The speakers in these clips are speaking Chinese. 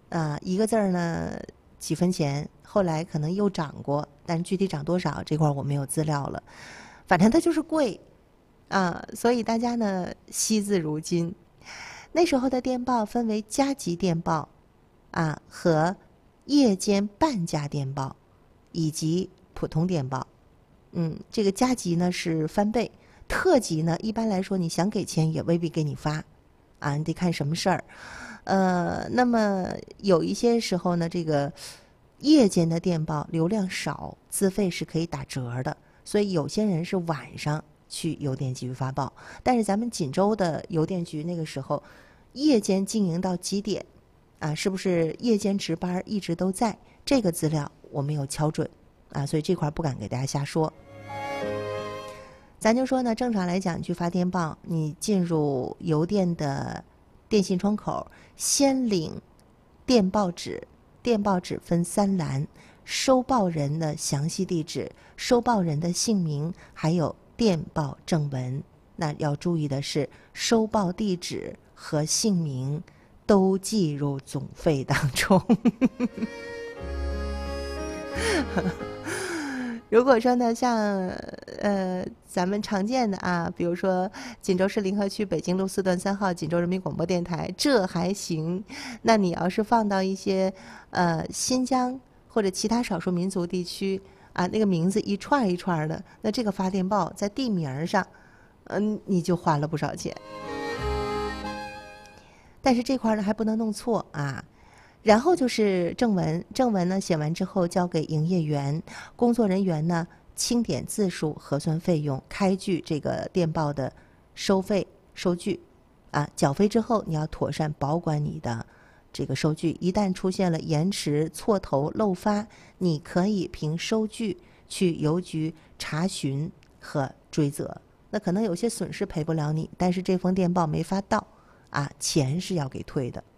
一个字儿呢几分钱，后来可能又涨过，但是具体涨多少这块我没有资料了。反正它就是贵所以大家呢惜字如金。那时候的电报分为加急电报和夜间半价电报以及普通电报。这个加急呢是翻倍，特急呢一般来说你想给钱也未必给你发你得看什么事儿。那么有一些时候呢，这个夜间的电报流量少，资费是可以打折的，所以有些人是晚上去邮电局发报。但是咱们锦州的邮电局那个时候夜间经营到几点是不是夜间值班一直都在？这个资料我没有敲准所以这块不敢给大家瞎说。咱就说呢，正常来讲，去发电报，你进入邮电的电信窗口，先领电报纸，电报纸分3栏，收报人的详细地址、收报人的姓名，还有电报正文。那要注意的是，收报地址和姓名都计入总费当中。如果说呢，像咱们常见的比如说锦州市临河区北京路4段3号锦州人民广播电台，这还行。那你要是放到一些新疆或者其他少数民族地区那个名字一串一串的，那这个发电报在地名上你就花了不少钱。但是这块呢还不能弄错然后就是正文，正文呢写完之后交给营业员，工作人员呢清点字数、核算费用、开具这个电报的收费收据缴费之后，你要妥善保管你的这个收据，一旦出现了延迟、错投、漏发，你可以凭收据去邮局查询和追责。那可能有些损失赔不了你，但是这封电报没发到钱是要给退的。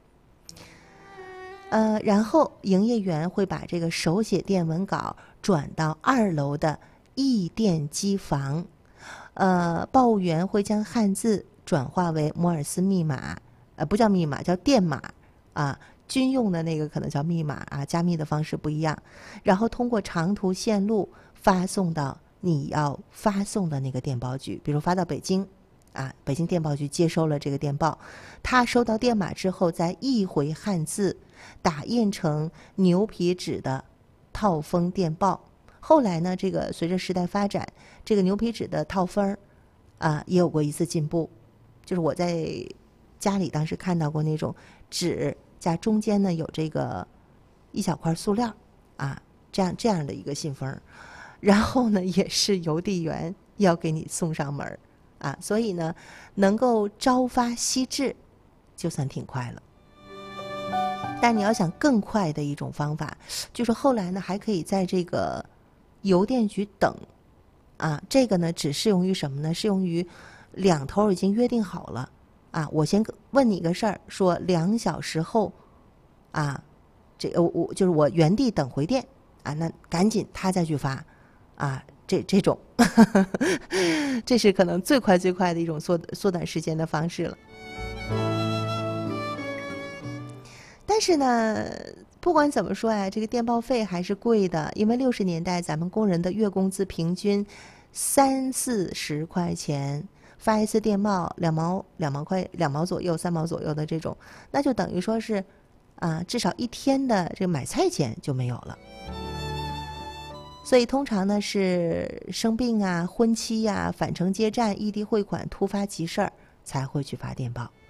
然后营业员会把这个手写电文稿转到2楼的译电机房，报务员会将汉字转化为摩尔斯密码，不叫密码，叫电码军用的那个可能叫密码加密的方式不一样，然后通过长途线路发送到你要发送的那个电报局，比如发到北京北京电报局接收了这个电报，他收到电码之后再译回汉字，打印成牛皮纸的套封电报。后来呢，这个随着时代发展，这个牛皮纸的套封也有过一次进步，就是我在家里当时看到过那种纸加中间呢有这个一小块塑料这样的一个信封，然后呢也是邮递员要给你送上门所以呢能够朝发夕至就算挺快了。但你要想更快的一种方法，就是后来呢还可以在这个邮电局等这个呢只适用于什么呢？适用于两头已经约定好了我先问你一个事儿，说2小时后这我就是我原地等回电那赶紧他再去发这种这是可能最快最快的一种缩短时间的方式了。但是呢不管怎么说这个电报费还是贵的，因为60年代咱们工人的月工资平均30-40块钱，发一次电报2毛左右3毛左右的这种，那就等于说是至少1天的这个买菜钱就没有了。所以通常呢是生病婚期返程接站、异地汇款、突发急事儿才会去发电报。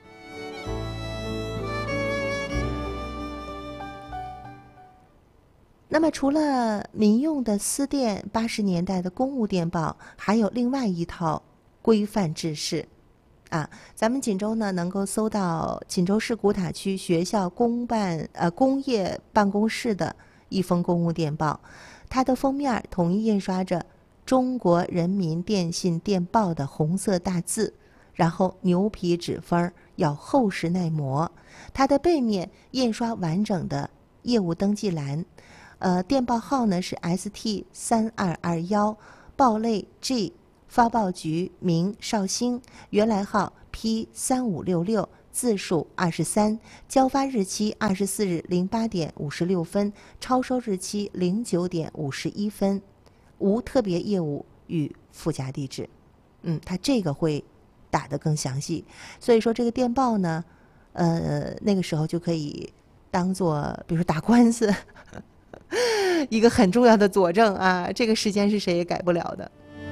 那么除了民用的私电，80年代的公务电报还有另外一套规范制式咱们锦州呢能够搜到锦州市古塔区学校工业办公室的一封公务电报，它的封面统一印刷着中国人民电信电报的红色大字，然后牛皮纸封要厚实耐磨，它的背面印刷完整的业务登记栏，电报号呢是 ST3221，报类 G， 发报局名绍兴，原来号 P3566 字数23，交发日期24日08点56分，超收日期09点51分，无特别业务与附加地址。它这个会打得更详细，所以说这个电报呢，那个时候就可以当做，比如说打官司一个很重要的佐证啊，这个时间是谁也改不了的。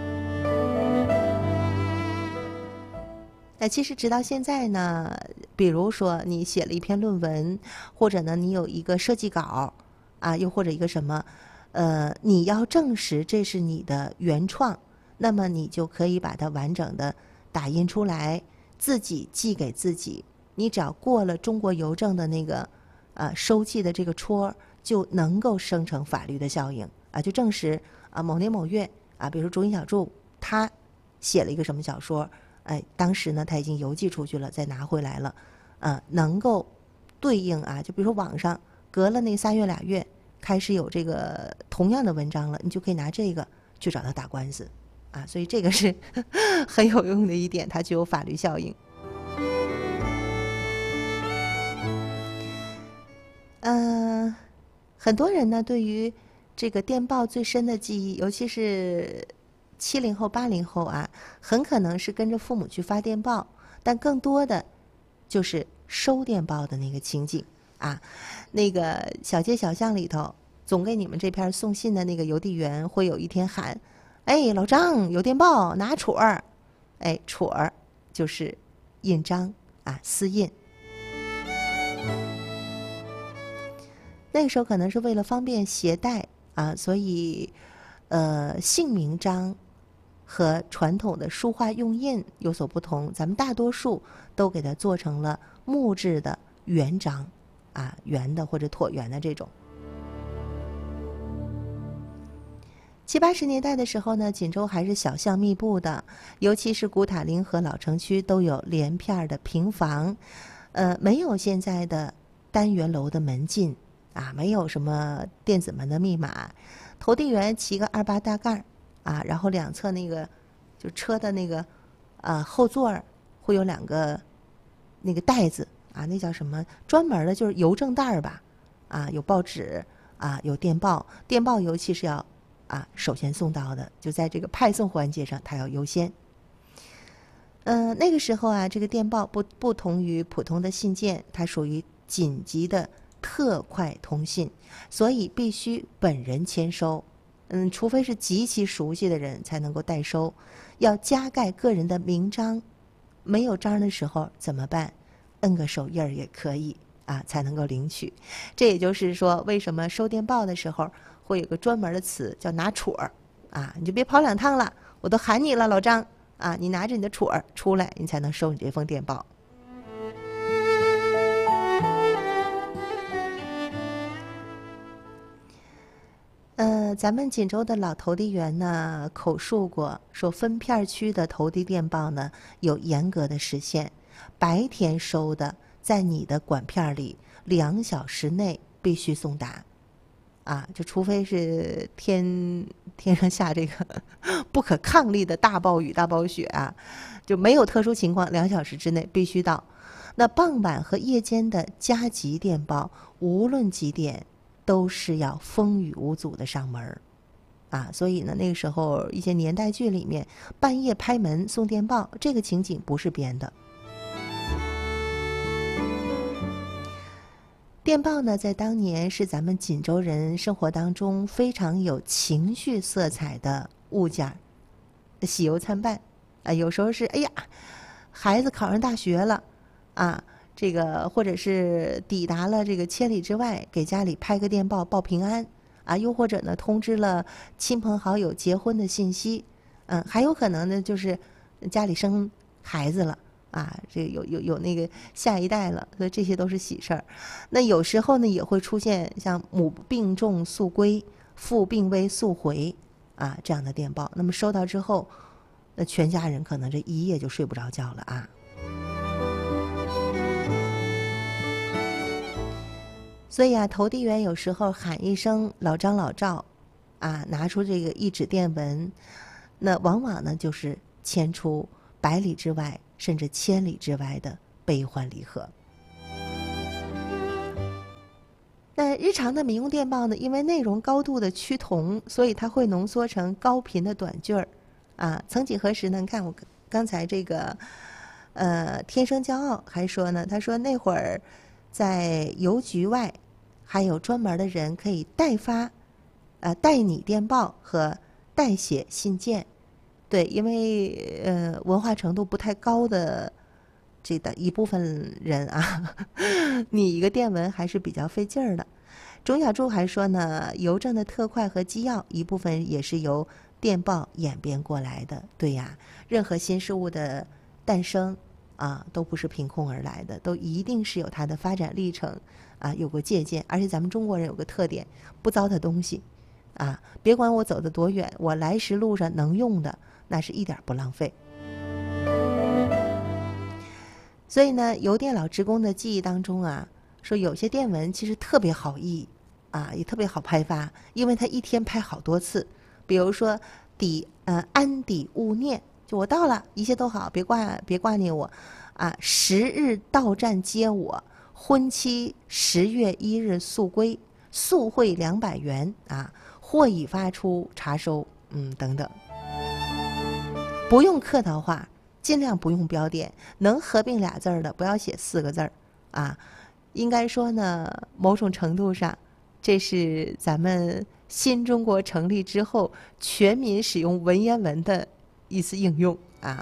那其实直到现在呢，比如说你写了一篇论文，或者呢你有一个设计稿啊，又或者一个什么，你要证实这是你的原创，那么你就可以把它完整的打印出来，自己寄给自己。你只要过了中国邮政的那个收寄的这个戳，就能够生成法律的效应啊，就证实啊某年某月啊，比如说竹影小筑他写了一个什么小说。当时呢，他已经邮寄出去了，再拿回来了，能够对应啊，就比如说网上隔了那3月2月开始有这个同样的文章了，你就可以拿这个去找他打官司啊，所以这个是很有用的一点，它具有法律效应。很多人呢对于这个电报最深的记忆，尤其是70后、80后啊，很可能是跟着父母去发电报，但更多的就是收电报的那个情景啊。那个小街小巷里头，总给你们这片送信的那个邮递员会有一天喊：“哎，老张有电报，拿戳儿。”哎，戳儿就是印章啊，私印。那个时候可能是为了方便携带啊，所以姓名章和传统的书画用印有所不同，咱们大多数都给它做成了木质的圆章啊，圆的或者椭圆的这种。70、80年代的时候呢，锦州还是小巷密布的，尤其是古塔林和老城区都有连片的平房，没有现在的单元楼的门禁啊，没有什么电子门的密码，投递员骑个28大盖啊，然后两侧那个就车的那个后座会有2个那个袋子啊，那叫什么专门的，就是邮政袋吧啊，有报纸啊，有电报，电报尤其是要首先送到的，就在这个派送环节上它要优先。那个时候啊，这个电报不同于普通的信件，它属于紧急的特快通信，所以必须本人签收。除非是极其熟悉的人才能够代收，要加盖个人的名章。没有章的时候怎么办？摁个手印儿也可以啊，才能够领取。这也就是说，为什么收电报的时候会有个专门的词叫拿戳儿啊？你就别跑2趟了，我都喊你了，老张啊，你拿着你的戳儿出来，你才能收你这封电报。咱们锦州的老投递员呢口述过，说分片区的投递电报呢有严格的时限，白天收的在你的管片里2小时内必须送达啊，就除非是天上下这个不可抗力的大暴雨大暴雪啊，就没有特殊情况2小时之内必须到。那傍晚和夜间的加急电报无论几点都是要风雨无阻的上门啊，所以呢，那个时候一些年代剧里面半夜拍门送电报，这个情景不是编的。电报呢，在当年是咱们锦州人生活当中非常有情绪色彩的物件，喜忧参半啊。有时候是哎呀，孩子考上大学了啊。这个或者是抵达了这个千里之外，给家里拍个电报报平安啊，又或者呢通知了亲朋好友结婚的信息，还有可能呢就是家里生孩子了啊，这有那个下一代了，所以这些都是喜事儿。那有时候呢也会出现像母病重速归、父病危速回啊这样的电报，那么收到之后，那全家人可能这一夜就睡不着觉了啊。所以啊，投递员有时候喊一声老张老赵啊，拿出这个一纸电文，那往往呢就是牵出100里之外甚至1000里之外的悲欢离合。那日常的民用电报呢，因为内容高度的趋同，所以它会浓缩成高频的短句儿。曾几何时呢？你看我刚才这个，天生骄傲还说呢，他说那会儿在邮局外还有专门的人可以代发，代拟电报和代写信件。对，因为文化程度不太高的这的一部分人啊，拟一个电文还是比较费劲儿的。钟小柱还说呢，邮政的特快和机要一部分也是由电报演变过来的。对呀，任何新事物的诞生都不是凭空而来的，都一定是有它的发展历程有过借鉴。而且咱们中国人有个特点，不糟蹋东西别管我走得多远，我来时路上能用的，那是一点不浪费。所以呢，邮电老职工的记忆当中说有些电文其实特别好译也特别好拍发，因为他一天拍好多次。比如说安抵勿念，就我到了，一切都好，别挂念我10日到站接我，婚期10月1日速归，速汇200元货已发出，查收等等。不用客套话，尽量不用标点，能合并俩字的不要写4个字应该说呢，某种程度上这是咱们新中国成立之后全民使用文言文的一次应用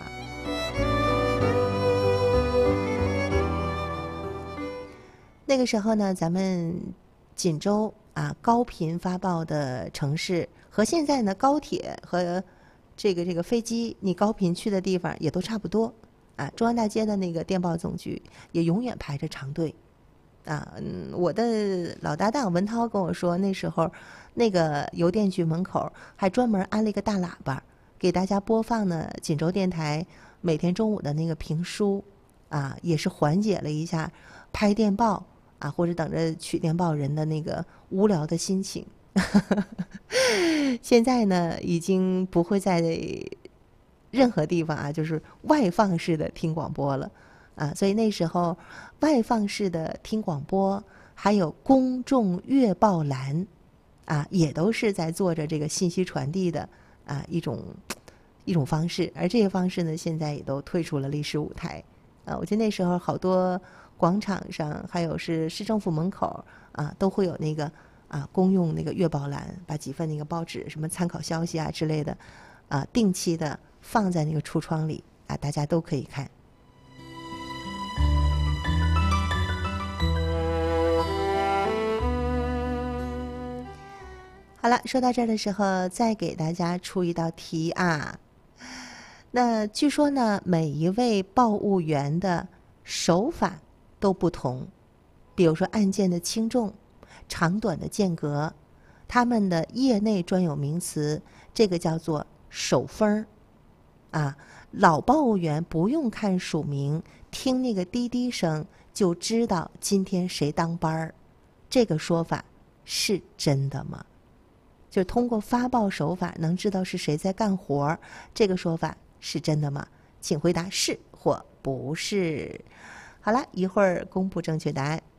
那个时候呢，咱们锦州高频发报的城市和现在呢高铁和这个飞机你高频去的地方也都差不多中央大街的那个电报总局也永远排着长队我的老搭档文涛跟我说，那时候那个邮电局门口还专门安了一个大喇叭，给大家播放呢锦州电台每天中午的那个评书也是缓解了一下拍电报或者等着取电报人的那个无聊的心情。现在呢，已经不会在任何地方就是外放式的听广播了所以那时候外放式的听广播还有公众阅报栏也都是在做着这个信息传递的一种方式，而这些方式呢现在也都退出了历史舞台我记得那时候好多广场上还有是市政府门口都会有那个公用那个阅报栏，把几份那个报纸什么参考消息之类的定期的放在那个橱窗里大家都可以看。好了，说到这儿的时候，再给大家出一道题那据说呢，每一位报务员的手法都不同，比如说案件的轻重、长短的间隔，他们的业内专有名词，这个叫做手风老报务员不用看署名，听那个滴滴声就知道今天谁当班儿，这个说法是真的吗？就通过发报手法能知道是谁在干活，这个说法是真的吗？请回答是或不是。好了，一会儿公布正确答案。